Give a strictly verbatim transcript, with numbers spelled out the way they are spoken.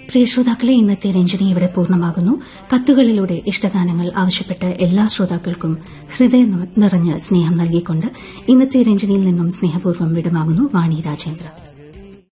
പ്രിയ ശ്രോതാക്കളെ, ഇന്നത്തെ രഞ്ജനി ഇവിടെ പൂർണ്ണമാകുന്നു. കത്തുകളിലൂടെ ഇഷ്ടഗാനങ്ങൾ ആവശ്യപ്പെട്ട എല്ലാ ശ്രോതാക്കൾക്കും ഹൃദയം നിറഞ്ഞ സ്നേഹം നൽകിക്കൊണ്ട് ഇന്നത്തെ രഞ്ജനിയിൽ നിന്നും സ്നേഹപൂർവ്വം വിടമാകുന്നു വാണി രാജേന്ദ്ര.